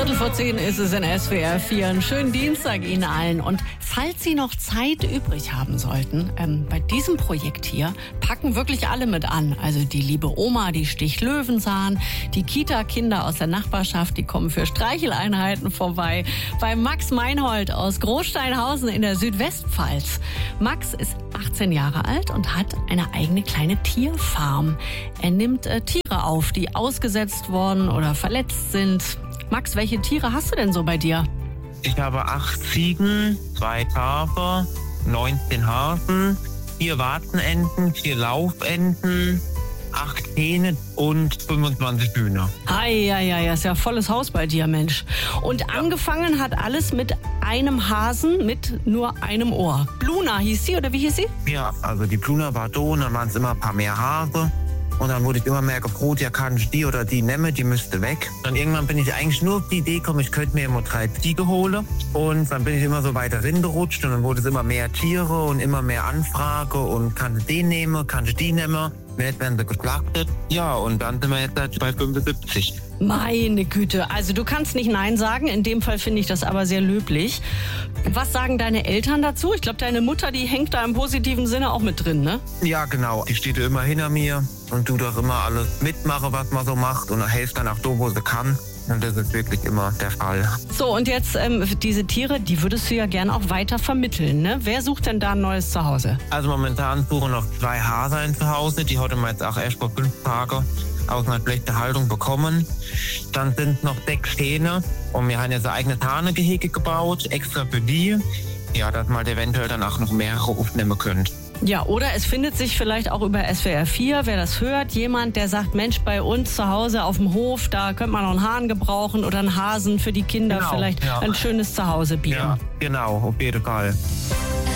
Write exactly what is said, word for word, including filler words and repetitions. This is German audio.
Viertel vor zehn ist es in S W R vier. Einen schönen Dienstag Ihnen allen. Und falls Sie noch Zeit übrig haben sollten, ähm, bei diesem Projekt hier packen wirklich alle mit an. Also die liebe Oma, die sticht Löwenzahn, die Kita-Kinder aus der Nachbarschaft, die kommen für Streicheleinheiten vorbei. Bei Max Meinhold aus Großsteinhausen in der Südwestpfalz. Max ist achtzehn Jahre alt und hat eine eigene kleine Tierfarm. Er nimmt äh, Tiere auf, die ausgesetzt worden oder verletzt sind. Max, welche Tiere hast du denn so bei dir? Ich habe acht Ziegen, zwei Schafe, neunzehn Hasen, vier Warzenenten, vier Laufenten, acht Hähne und fünfundzwanzig Hühner. Eieiei, ist ja volles Haus bei dir, Mensch. Und angefangen hat alles mit einem Hasen mit nur einem Ohr. Bluna hieß sie, oder wie hieß sie? Ja, also die Bluna war da und dann waren es immer ein paar mehr Hase. Und dann wurde ich immer mehr gefroht, ja kann ich die oder die nehmen, die müsste weg. Dann irgendwann bin ich eigentlich nur auf die Idee gekommen, ich könnte mir immer drei Ziege holen. Und dann bin ich immer so weiter hingerutscht und dann wurde es immer mehr Tiere und immer mehr Anfrage und kann ich den nehmen, kann ich die nehmen. Jetzt werden sie geschlachtet. Ja, und dann sind wir jetzt bei fünfundsiebzig. Meine Güte, also du kannst nicht Nein sagen. In dem Fall finde ich das aber sehr löblich. Was sagen deine Eltern dazu? Ich glaube, deine Mutter, die hängt da im positiven Sinne auch mit drin, ne? Ja, genau. Die steht immer hinter mir und tut auch immer alles mitmachen, was man so macht und hilft dann auch da, wo sie kann. Und das ist wirklich immer der Fall. So, und jetzt ähm, diese Tiere, die würdest du ja gerne auch weiter vermitteln, ne? Wer sucht denn da ein neues Zuhause? Also momentan suchen noch zwei Hasen zu Hause. Die hatten wir jetzt auch erst vor fünf Tagen aus einer schlechten Haltung bekommen. Dann sind noch sechs Hähne und wir haben jetzt ein eigenes Hahnegehege gebaut, extra für die. Ja, dass man eventuell dann auch noch mehrere aufnehmen könnt. Ja, oder es findet sich vielleicht auch über S W R vier, wer das hört, jemand, der sagt, Mensch, bei uns zu Hause auf dem Hof, da könnte man noch einen Hahn gebrauchen oder einen Hasen für die Kinder, genau, vielleicht ja. ein schönes Zuhause bieten. Ja, genau, auf jeden Fall.